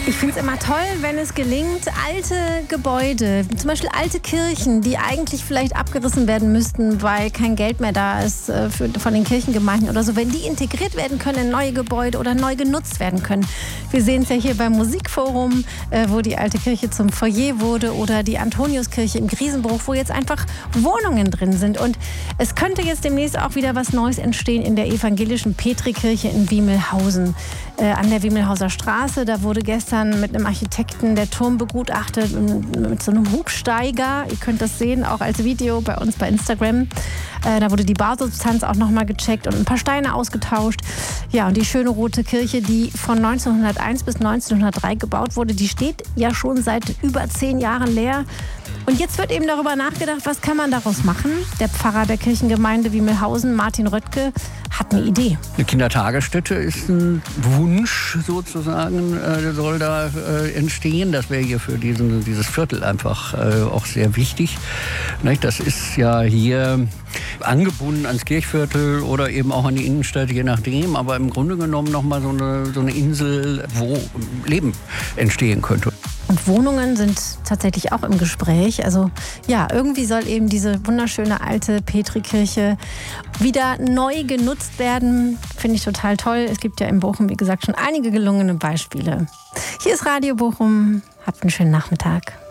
Ich finde es immer toll, wenn es gelingt, alte Gebäude, zum Beispiel alte Kirchen, die eigentlich vielleicht abgerissen werden müssten, weil kein Geld mehr da ist von den Kirchengemeinden oder so, wenn die integriert werden können in neue Gebäude oder neu genutzt werden können. Wir sehen es ja hier beim Musikforum, wo die alte Kirche zum Foyer wurde, oder die Antoniuskirche im Griesenbruch, wo jetzt einfach Wohnungen drin sind. Und es könnte jetzt demnächst auch wieder was Neues entstehen in der evangelischen Petrikirche in Wiemelhausen, an der Wiemelhauser Straße. Da wurde gestern mit einem Architekten der Turm begutachtet, mit so einem Hubsteiger. Ihr könnt das sehen, auch als Video bei uns bei Instagram. Da wurde die Bausubstanz auch nochmal gecheckt und ein paar Steine ausgetauscht. Ja, und die schöne rote Kirche, die von 1901 bis 1903 gebaut wurde, die steht ja schon seit über 10 Jahren leer. Und jetzt wird eben darüber nachgedacht, was kann man daraus machen? Der Pfarrer der Kirchengemeinde Wiemelhausen, Martin Röttke, hat eine Idee. Eine Kindertagesstätte ist ein Wunsch sozusagen, der soll da entstehen. Das wäre hier für dieses Viertel einfach auch sehr wichtig. Das ist ja hier angebunden ans Kirchviertel oder eben auch an die Innenstadt, je nachdem. Aber im Grunde genommen nochmal so eine Insel, wo Leben entstehen könnte. Und Wohnungen sind tatsächlich auch im Gespräch. Also ja, irgendwie soll eben diese wunderschöne alte Petrikirche wieder neu genutzt werden. Finde ich total toll. Es gibt ja in Bochum, wie gesagt, schon einige gelungene Beispiele. Hier ist Radio Bochum. Habt einen schönen Nachmittag.